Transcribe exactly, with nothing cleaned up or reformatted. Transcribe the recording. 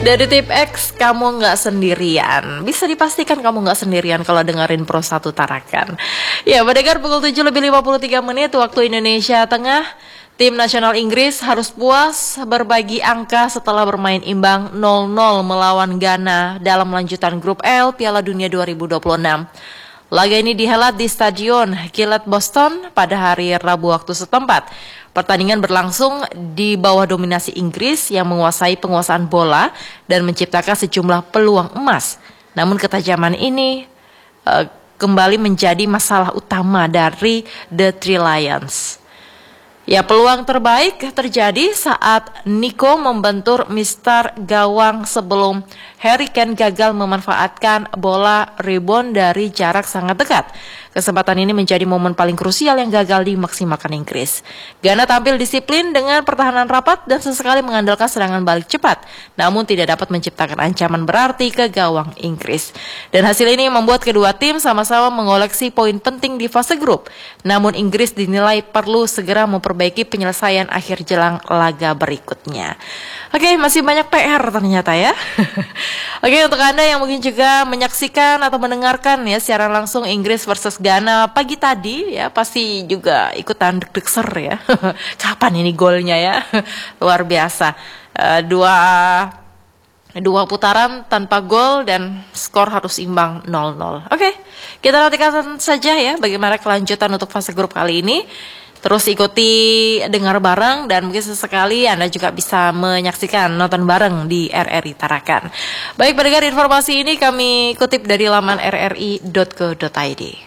Dari Tip X, kamu nggak sendirian. Bisa dipastikan kamu nggak sendirian kalau dengerin Pro satu Tarakan. Ya, mendengar pukul tujuh lebih lima puluh tiga menit waktu Indonesia Tengah. Tim nasional Inggris harus puas berbagi angka setelah bermain imbang nol nol melawan Ghana dalam lanjutan grup L Piala Dunia dua ribu dua puluh enam. Laga ini dihelat di Stadion Gillette Boston pada hari Rabu waktu setempat. Pertandingan berlangsung di bawah dominasi Inggris yang menguasai penguasaan bola dan menciptakan sejumlah peluang emas. Namun ketajaman ini uh, kembali menjadi masalah utama dari The Three Lions. Ya, peluang terbaik terjadi saat Nico membentur mister gawang sebelum Harry Kane gagal memanfaatkan bola rebound dari jarak sangat dekat. Kesempatan ini menjadi momen paling krusial yang gagal dimaksimalkan Inggris. Ghana tampil disiplin dengan pertahanan rapat dan sesekali mengandalkan serangan balik cepat, namun tidak dapat menciptakan ancaman berarti ke gawang Inggris. Dan hasil ini membuat kedua tim sama-sama mengoleksi poin penting di fase grup. Namun Inggris dinilai perlu segera memperbaiki penyelesaian akhir jelang laga berikutnya. Oke, masih banyak P R ternyata ya. Oke, untuk Anda yang mungkin juga menyaksikan atau mendengarkan ya siaran langsung Inggris versus Ghana pagi tadi ya, pasti juga ikutan deg-deg ser ya. Kapan ini golnya ya? Luar biasa. Uh, dua dua putaran tanpa gol dan skor harus imbang nol nol. Oke, kita nantikan saja ya bagaimana kelanjutan untuk fase grup kali ini. Terus ikuti dengar bareng dan mungkin sesekali Anda juga bisa menyaksikan nonton bareng di R R I Tarakan. Baik, pendengar, informasi ini kami kutip dari laman r r i dot co dot i d.